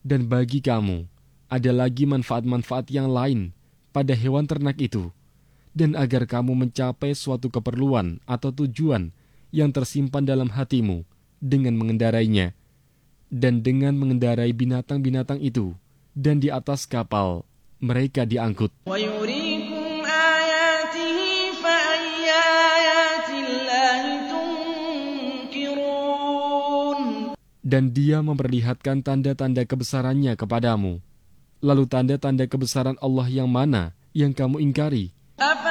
Dan bagi kamu, ada lagi manfaat-manfaat yang lain pada hewan ternak itu, dan agar kamu mencapai suatu keperluan atau tujuan yang tersimpan dalam hatimu dengan mengendarainya, dan dengan mengendarai binatang-binatang itu, dan di atas kapal mereka diangkut. Dan dia memperlihatkan tanda-tanda kebesarannya kepadamu. Lalu tanda-tanda kebesaran Allah yang mana yang kamu ingkari?